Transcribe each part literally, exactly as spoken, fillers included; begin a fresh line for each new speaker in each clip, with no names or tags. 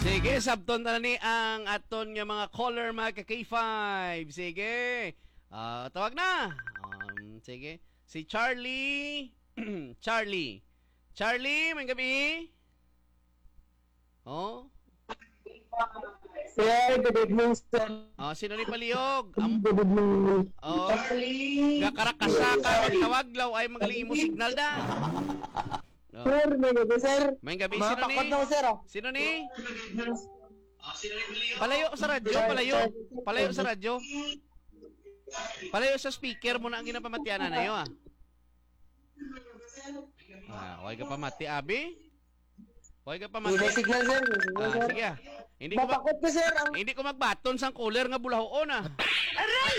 Sige, sabton na ni ang aton nga mga caller mga ka K five. Sige. Ah, tawag na. Um, sige. Si Charlie. Charlie. Charlie, may gabi. Oh.
Sir, good evening, sir.
Oh, sino ni paliyog? Am
Good evening.
Oh. Gakarakasaka magtawag law ay magaling mo signal da. Oh.
Sir, may gabi, sir.
May gabi sino ni?
Mapakot na ko, sir. Oh.
Sino ni? Palayo sa radyo, palayo. Palayo sa radyo. Palayo sa speaker mo na ang ginapamatianan na iyo ah. Ah, wag ka pamati abi. Wag ka pamati.
Hindi signal, sir.
Ah,
Sir.
sige ah. Hindi ko mag
Mapakot ko, sir. Ang...
hindi ko magbaton sang cooler nga bulahoon ah. Aray!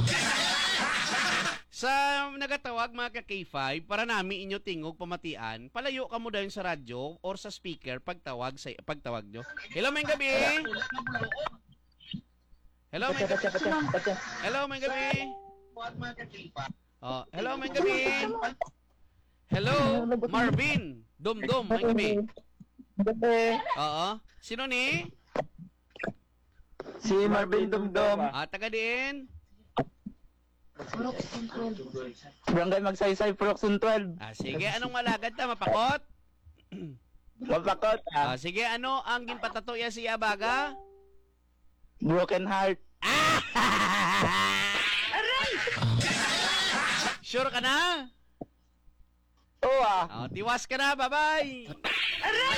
Sa nagatawag mga ka K five para nami inyo tingog pamatian, palayo ka mo dayon sa radyo or sa speaker pagtawag sa pagtawag nyo. Hello, may gabi. Hello, may gabi. Hello, may gabi. Oh, hello, may gabi. Hello, Marvin. Dum-dum, may gabi.
Gabi.
Oo. Sino ni?
Si Marvin Dumdum.
Ah, taga din.
Barangay Magsaysay, Proxon twelve.
Ah, sige, anong malagad ta mapakot?
Mapakot.
Ah, sige, ano ang ginpatatuya si Abaga?
Broken heart.
Aray! Sure ka na?
Oo ah.
Oh, tiwas ka na, bye-bye. Aray!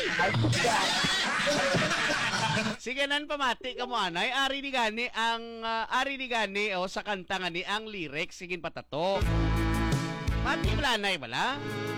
Sige nan pamati ka mo anay, ari ni gani ang uh, ari ni gani o oh, sa kanta nga ni ang lyrics sige patato. Mati blanay bala.